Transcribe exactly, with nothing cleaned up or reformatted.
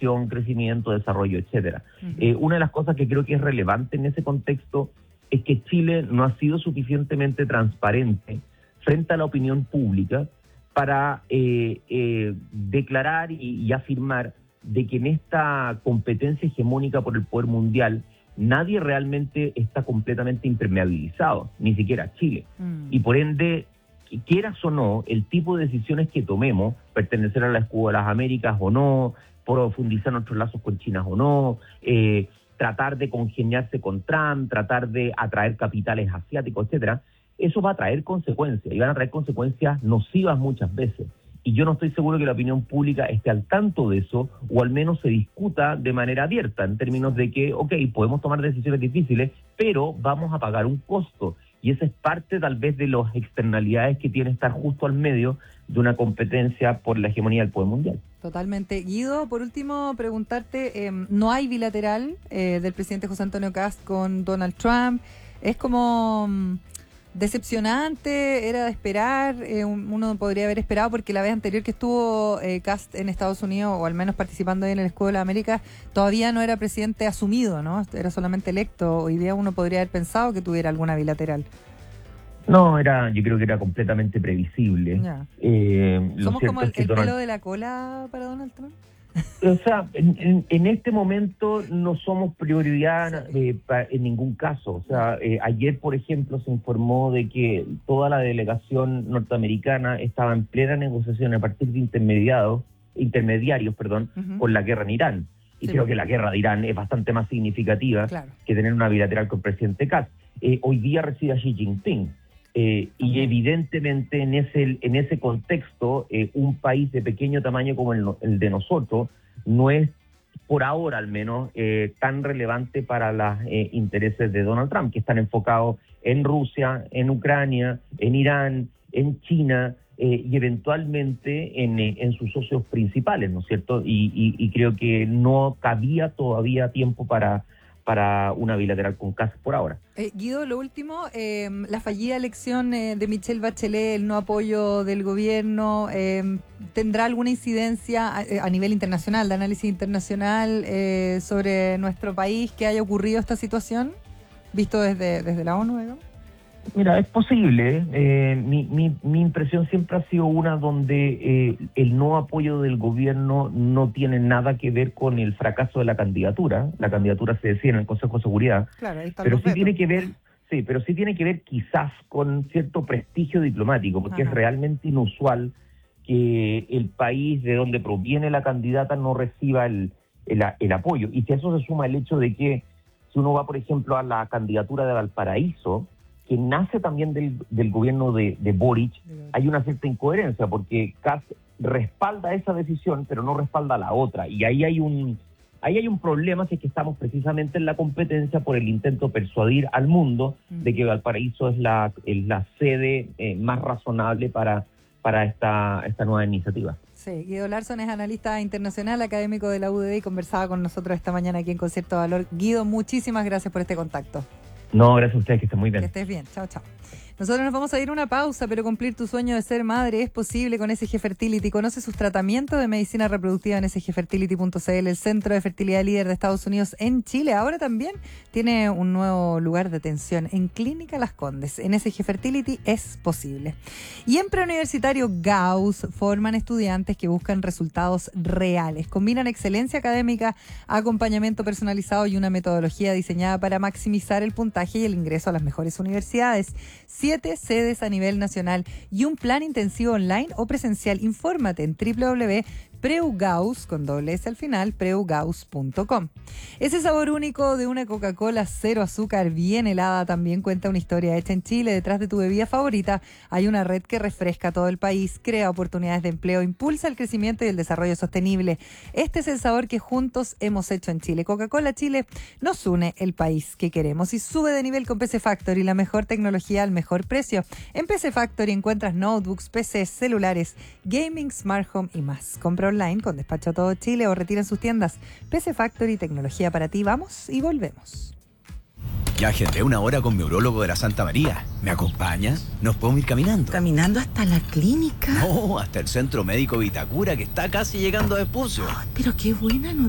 inversión, crecimiento, desarrollo, etcétera. Uh-huh. Eh, una de las cosas que creo que es relevante en ese contexto es que Chile no ha sido suficientemente transparente frente a la opinión pública para eh, eh, declarar y, y afirmar de que en esta competencia hegemónica por el poder mundial nadie realmente está completamente impermeabilizado, ni siquiera Chile. Mm. Y por ende, quieras o no, el tipo de decisiones que tomemos, pertenecer a la Escudo de las Américas o no, profundizar nuestros lazos con China o no, eh, tratar de congeniarse con Trump, tratar de atraer capitales asiáticos, etcétera, eso va a traer consecuencias, y van a traer consecuencias nocivas muchas veces. Y yo no estoy seguro que la opinión pública esté al tanto de eso, o al menos se discuta de manera abierta, en términos de que, ok, podemos tomar decisiones difíciles, pero vamos a pagar un costo. Y esa es parte tal vez de las externalidades que tiene estar justo al medio de una competencia por la hegemonía del poder mundial. Totalmente. Guido, por último, preguntarte, eh, no hay bilateral eh, del presidente José Antonio Kast con Donald Trump. Es como um, decepcionante, era de esperar, eh, uno podría haber esperado, porque la vez anterior que estuvo eh, Kast en Estados Unidos, o al menos participando ahí en el Escudo de la América, todavía no era presidente asumido, ¿no? Era solamente electo. Hoy día uno podría haber pensado que tuviera alguna bilateral. No, era, yo creo que era completamente previsible. Eh, ¿Somos como el, es que el Donald... pelo de la cola para Donald Trump? O sea, en, en, en este momento no somos prioridad eh, pa, en ningún caso. O sea, eh, ayer, por ejemplo, se informó de que toda la delegación norteamericana estaba en plena negociación a partir de intermediados, intermediarios, perdón, uh-huh. con la guerra en Irán. Y sí, creo que la guerra de Irán es bastante más significativa, claro, que tener una bilateral con el presidente Kast. Eh, hoy día reside a Xi Jinping. Eh, y evidentemente en ese en ese contexto eh, un país de pequeño tamaño como el, el de nosotros no es, por ahora al menos, eh, tan relevante para los eh, intereses de Donald Trump, que están enfocados en Rusia, en Ucrania, en Irán, en China eh, y eventualmente en, en sus socios principales, ¿no es cierto? Y, y, y creo que no cabía todavía tiempo para para una bilateral con Kast por ahora. Eh, Guido, lo último, eh, la fallida elección eh, de Michelle Bachelet, el no apoyo del gobierno, eh, ¿tendrá alguna incidencia a, a nivel internacional, de análisis internacional, eh, sobre nuestro país, que haya ocurrido esta situación, visto desde, desde la ONU, digamos? Mira, es posible. Eh, mi, mi, mi impresión siempre ha sido una donde eh, el no apoyo del gobierno no tiene nada que ver con el fracaso de la candidatura. La candidatura se decide en el Consejo de Seguridad. Claro, ahí está. Pero sí tiene que ver, sí, pero sí tiene que ver quizás con cierto prestigio diplomático, porque Ajá. es realmente inusual que el país de donde proviene la candidata no reciba el, el, el apoyo. Y si a eso se suma el hecho de que si uno va, por ejemplo, a la candidatura de Valparaíso, que nace también del, del gobierno de, de Boric, hay una cierta incoherencia, porque Kast respalda esa decisión, pero no respalda la otra, y ahí hay un ahí hay un problema, si es que estamos precisamente en la competencia por el intento de persuadir al mundo mm. de que Valparaíso es la, es la sede eh, más razonable para, para esta, esta nueva iniciativa. Sí, Guido Larsson es analista internacional, académico de la U D D, y conversaba con nosotros esta mañana aquí en Concierto de Valor. Guido, muchísimas gracias por este contacto. No, gracias a ustedes, que estén muy bien. Que estés bien, chao, chao. Nosotros nos vamos a ir a una pausa, pero cumplir tu sueño de ser madre es posible con S G Fertility. Conoce sus tratamientos de medicina reproductiva en s g fertility punto c l, el centro de fertilidad líder de Estados Unidos en Chile. Ahora también tiene un nuevo lugar de atención en Clínica Las Condes. En S G Fertility es posible. Y en Preuniversitario Gauss forman estudiantes que buscan resultados reales. Combinan excelencia académica, acompañamiento personalizado y una metodología diseñada para maximizar el puntaje y el ingreso a las mejores universidades. Siete sedes a nivel nacional y un plan intensivo online o presencial. Infórmate en doble u doble u doble u punto preugaus, con doble S al final, preugaus punto com. Ese sabor único de una Coca-Cola cero azúcar bien helada también cuenta una historia hecha en Chile. Detrás de tu bebida favorita hay una red que refresca todo el país, crea oportunidades de empleo, impulsa el crecimiento y el desarrollo sostenible. Este es el sabor que juntos hemos hecho en Chile. Coca-Cola Chile nos une el país que queremos y sube de nivel con P C Factory, la mejor tecnología al mejor precio. En P C Factory encuentras notebooks, P Cs, celulares, gaming, smart home y más. Compra online con despacho a todo Chile o retira en sus tiendas. P C Factory, tecnología para ti. Vamos y volvemos. Ya agendé una hora con mi urólogo de la Santa María. ¿Me acompaña? ¿Nos podemos ir caminando? ¿Caminando hasta la clínica? No, hasta el Centro Médico Vitacura, que está casi llegando a Vespucio. Oh, pero qué buena noticia.